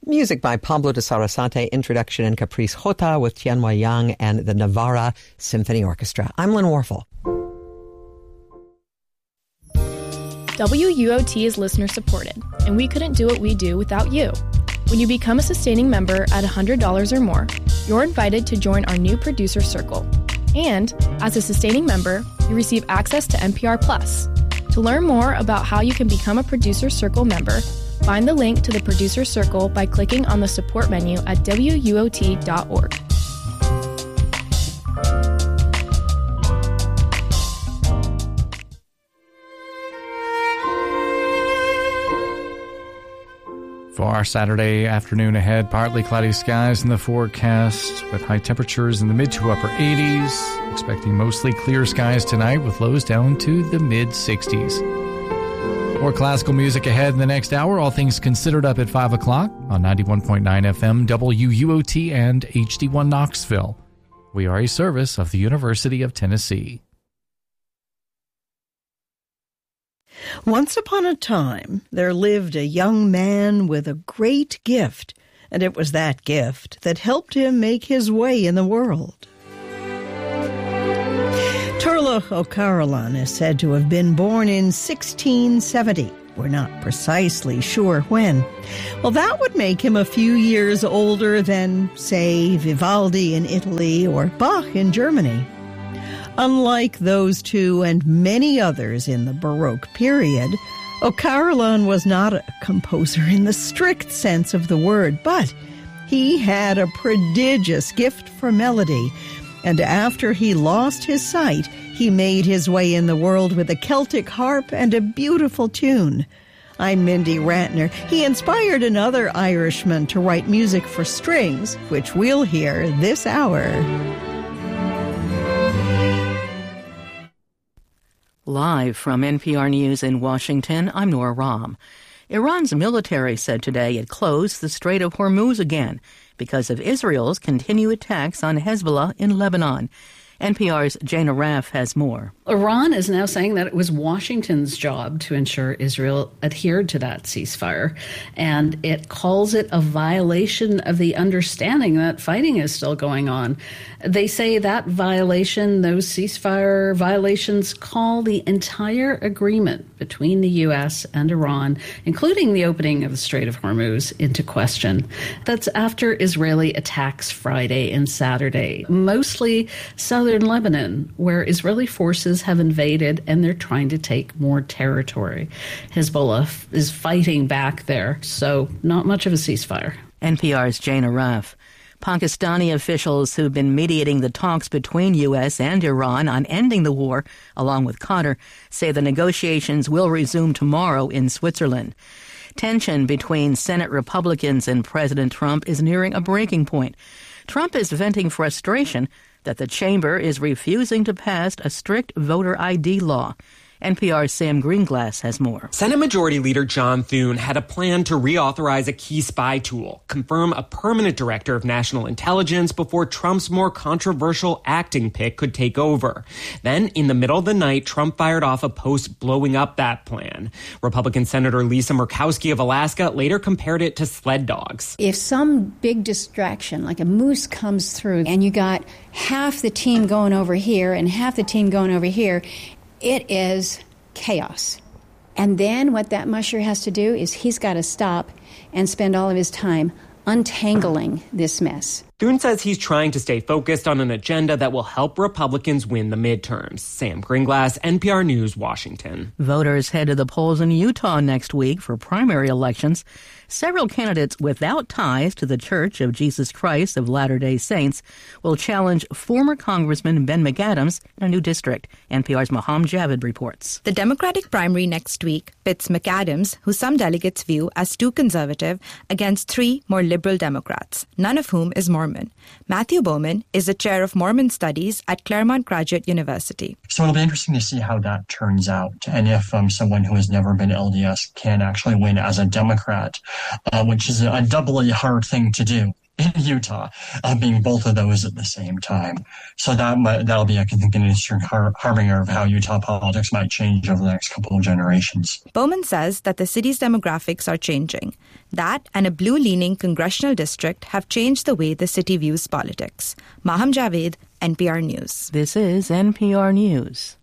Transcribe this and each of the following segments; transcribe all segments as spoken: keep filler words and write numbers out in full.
Music by Pablo de Sarasate, introduction and Caprice Jota with Tianhua Yang and the Navarra Symphony Orchestra. I'm Lynn Warfel. W U O T is listener supported, and we couldn't do what we do without you. When you become a sustaining member at one hundred dollars or more, you're invited to join our new producer circle. And as a sustaining member, you receive access to N P R Plus. To learn more about how you can become a producer circle member, find the link to the producer circle by clicking on the support menu at W U O T dot org. For our Saturday afternoon ahead, partly cloudy skies in the forecast with high temperatures in the mid to upper eighties. Expecting mostly clear skies tonight with lows down to the mid sixties. More classical music ahead in the next hour. All things considered up at five o'clock on ninety-one point nine F M, W U O T, and H D one Knoxville. We are a service of the University of Tennessee. Once upon a time, there lived a young man with a great gift, and it was that gift that helped him make his way in the world. Turlough O'Carolan is said to have been born in sixteen seventy. We're not precisely sure when. Well, that would make him a few years older than, say, Vivaldi in Italy or Bach in Germany. Unlike those two and many others in the Baroque period, O'Carolan was not a composer in the strict sense of the word, but he had a prodigious gift for melody, and after he lost his sight, he made his way in the world with a Celtic harp and a beautiful tune. I'm Mindy Ratner. He inspired another Irishman to write music for strings, which we'll hear this hour. Live from N P R News in Washington, I'm Nora Rahm. Iran's military said today it closed the Strait of Hormuz again because of Israel's continued attacks on Hezbollah in Lebanon. N P R's Jana Raff has more. Iran is now saying that it was Washington's job to ensure Israel adhered to that ceasefire, and it calls it a violation of the understanding that fighting is still going on. They say that violation, those ceasefire violations, call the entire agreement between the U S and Iran, including the opening of the Strait of Hormuz, into question. That's after Israeli attacks Friday and Saturday, mostly southern Lebanon, where Israeli forces have invaded and they're trying to take more territory. Hezbollah is fighting back there, so not much of a ceasefire. N P R's Jana Raff. Pakistani officials who've been mediating the talks between U S and Iran on ending the war, along with Qatar, say the negotiations will resume tomorrow in Switzerland. Tension between Senate Republicans and President Trump is nearing a breaking point. Trump is venting frustration that the chamber is refusing to pass a strict voter I D law. N P R's Sam Greenglass has more. Senate Majority Leader John Thune had a plan to reauthorize a key spy tool, confirm a permanent director of national intelligence before Trump's more controversial acting pick could take over. Then, in the middle of the night, Trump fired off a post blowing up that plan. Republican Senator Lisa Murkowski of Alaska later compared it to sled dogs. If some big distraction, like a moose, comes through and you got half the team going over here and half the team going over here, it is chaos. And then what that musher has to do is he's got to stop and spend all of his time untangling this mess. Thune says he's trying to stay focused on an agenda that will help Republicans win the midterms. Sam Greenglass, N P R News, Washington. Voters head to the polls in Utah next week for primary elections. Several candidates without ties to the Church of Jesus Christ of Latter-day Saints will challenge former Congressman Ben McAdams in a new district. N P R's Maham Javid reports. The Democratic primary next week pits McAdams, who some delegates view as too conservative, against three more liberal Democrats, none of whom is Mormon. Matthew Bowman is the chair of Mormon Studies at Claremont Graduate University. So it'll be interesting to see how that turns out, and if um, someone who has never been L D S can actually win as a Democrat, uh, which is a doubly hard thing to do. in Utah, uh, being both of those at the same time. So that might, that'll be, I can think, an interesting har- harbinger of how Utah politics might change over the next couple of generations. Bowman says that the city's demographics are changing. That and a blue-leaning congressional district have changed the way the city views politics. Maham Javed, N P R News. This is N P R News.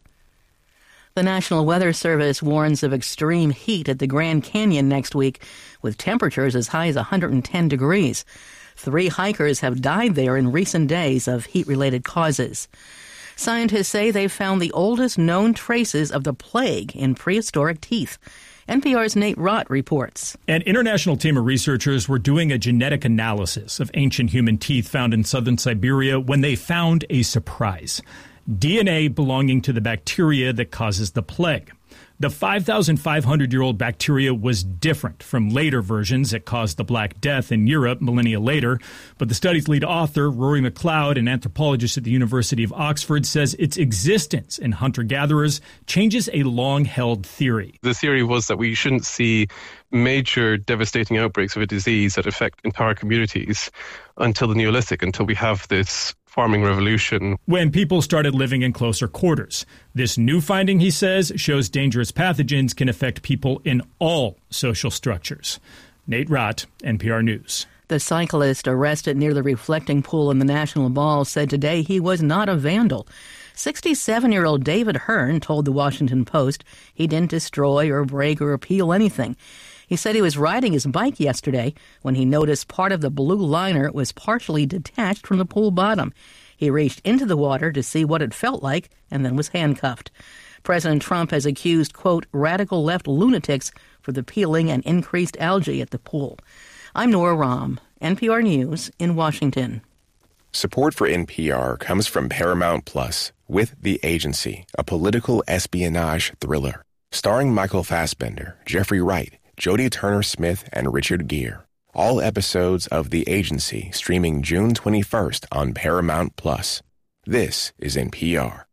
The National Weather Service warns of extreme heat at the Grand Canyon next week, with temperatures as high as one hundred ten degrees. Three hikers have died there in recent days of heat-related causes. Scientists say they've found the oldest known traces of the plague in prehistoric teeth. N P R's Nate Rott reports. An international team of researchers were doing a genetic analysis of ancient human teeth found in southern Siberia when they found a surprise: D N A belonging to the bacteria that causes the plague. The five thousand five hundred year old bacteria was different from later versions that caused the Black Death in Europe millennia later. But the study's lead author, Rory McLeod, an anthropologist at the University of Oxford, says its existence in hunter-gatherers changes a long-held theory. The theory was that we shouldn't see major devastating outbreaks of a disease that affect entire communities until the Neolithic, until we have this farming revolution. When people started living in closer quarters. This new finding, he says, shows dangerous pathogens can affect people in all social structures. Nate Rott, N P R News. The cyclist arrested near the reflecting pool in the National Mall said today he was not a vandal. sixty-seven-year-old David Hearn told the Washington Post he didn't destroy or break or peel anything. He said he was riding his bike yesterday when he noticed part of the blue liner was partially detached from the pool bottom. He reached into the water to see what it felt like and then was handcuffed. President Trump has accused, quote, radical left lunatics for the peeling and increased algae at the pool. I'm Nora Rahm, N P R News in Washington. Support for N P R comes from Paramount Plus with The Agency, a political espionage thriller starring Michael Fassbender, Jeffrey Wright, Jodie Turner-Smith, and Richard Gere. All episodes of The Agency streaming June twenty-first on Paramount Plus. This is N P R.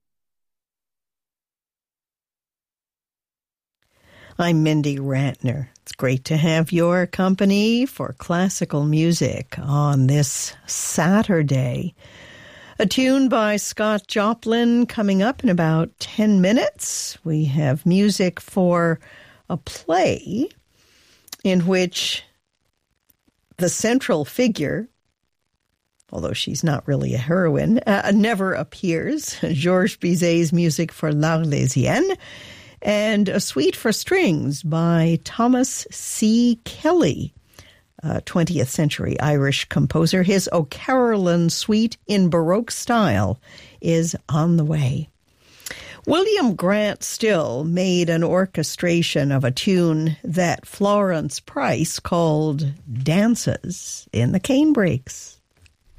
I'm Mindy Ratner. It's great to have your company for classical music on this Saturday. A tune by Scott Joplin coming up in about ten minutes. We have music for a play in which the central figure, although she's not really a heroine, uh, never appears. Georges Bizet's music for L'Arlésienne, and a suite for strings by Thomas C. Kelly, a twentieth century Irish composer. His O Carolan suite in Baroque style is on the way. William Grant Still made an orchestration of a tune that Florence Price called Dances in the Cane Breaks.